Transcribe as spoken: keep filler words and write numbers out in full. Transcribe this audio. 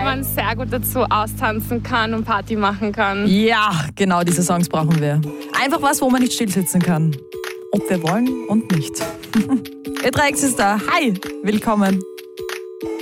man sehr gut dazu austanzen kann und Party machen kann. Ja, genau diese Songs brauchen wir. Einfach was, wo man nicht stillsitzen kann. Ob wir wollen und nicht. Etrex ist da. Hi, willkommen.